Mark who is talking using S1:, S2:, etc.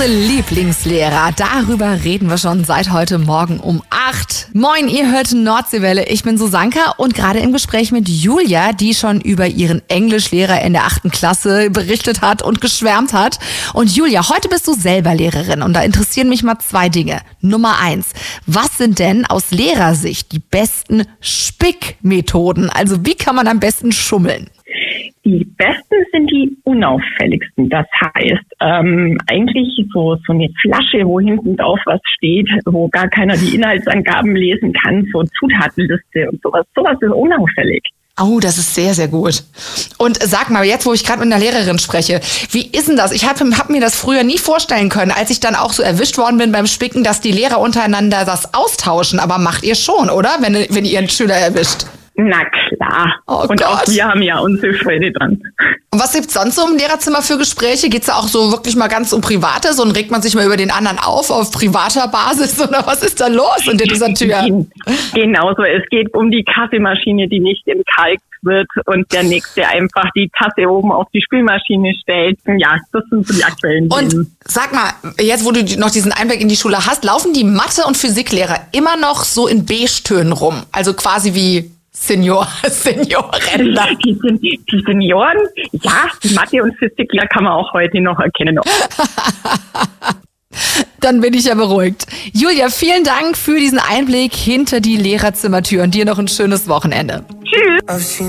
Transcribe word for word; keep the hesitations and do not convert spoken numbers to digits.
S1: Unsere Lieblingslehrer, darüber reden wir schon seit heute Morgen um acht. Moin, ihr hört Nordseewelle. Ich bin Susanka und gerade im Gespräch mit Julia, die schon über ihren Englischlehrer in der achten Klasse berichtet hat und geschwärmt hat. Und Julia, heute bist du selber Lehrerin und da interessieren mich mal zwei Dinge. Nummer eins, was sind denn aus Lehrersicht die besten Spickmethoden? Also wie kann man am besten schummeln?
S2: Die besten sind die unauffälligsten. Das heißt, ähm, eigentlich so, so eine Flasche, wo hinten drauf was steht, wo gar keiner die Inhaltsangaben lesen kann, so Zutatenliste und sowas. Sowas ist unauffällig.
S1: Oh, das ist sehr, sehr gut. Und sag mal, jetzt, wo ich gerade mit einer Lehrerin spreche, wie ist denn das? Ich habe hab mir das früher nie vorstellen können, als ich dann auch so erwischt worden bin beim Spicken, dass die Lehrer untereinander das austauschen. Aber macht ihr schon, oder? Wenn, wenn ihr einen Schüler erwischt.
S2: Na klar.
S1: Oh
S2: und
S1: Gott.
S2: Auch wir haben ja unsere Freude dran.
S1: Und was gibt's sonst so im Lehrerzimmer für Gespräche? Geht's da auch so wirklich mal ganz um Privates und regt man sich mal über den anderen auf, auf privater Basis? Oder was ist da los unter dieser Tür?
S2: Genau so. Es geht um die Kaffeemaschine, die nicht entkalkt wird und der Nächste einfach die Tasse oben auf die Spülmaschine stellt. Ja, das sind so die aktuellen Themen.
S1: Und sag mal, jetzt wo du noch diesen Einblick in die Schule hast, laufen die Mathe- und Physiklehrer immer noch so in Beige-Tönen rum? Also quasi wie Senior, Senioren.
S2: Die, die, die Senioren, ja, die Mathe- und Physiklehrer kann man auch heute noch erkennen.
S1: Dann bin ich ja beruhigt. Julia, vielen Dank für diesen Einblick hinter die Lehrerzimmertür und dir noch ein schönes Wochenende.
S2: Tschüss.